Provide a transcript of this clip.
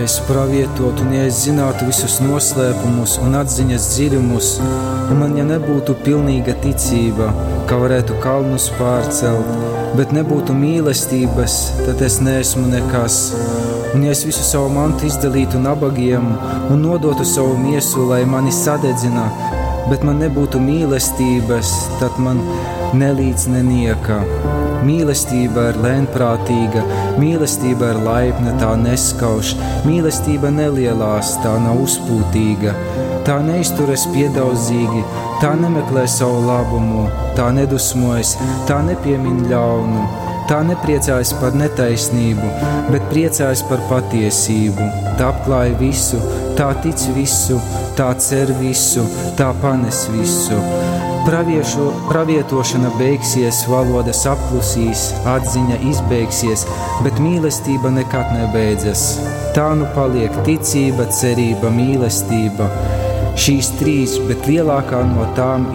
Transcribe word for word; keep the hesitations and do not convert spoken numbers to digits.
Es pravietotu, un ja es zinātu visus noslēpumus un atziņas dziļumus, un man ja nebūtu pilnīga ticība, ka varētu kalnus pārcelt, bet nebūtu mīlestības, tad es neesmu nekas. Un ja es visu savu mantu izdalītu nabagiem un nodotu savu miesu, lai mani sadedzina, bet man nebūtu mīlestības, tad man nelīdz nenieka. Mīlestība ir lēnprātīga, mīlestība ir laipna, tā neskauž, mīlestība nelielās, tā nav uzpūtīga, tā neizturas piedaudzīgi, tā nemeklē savu labumu, tā nedusmojas, tā nepiemin ļaunu, tā nepriecājas par netaisnību, bet priecājas par patiesību, tā apklāja visu, tā tic visu, tā cer visu, tā panes visu. Praviešu, pravietošana beigsies, valodas apklusīs, atziņa izbeigsies, bet mīlestība nekad nebeidzas. Tā nu paliek ticība, cerība, mīlestība. Šīs trīs, bet lielākā no tām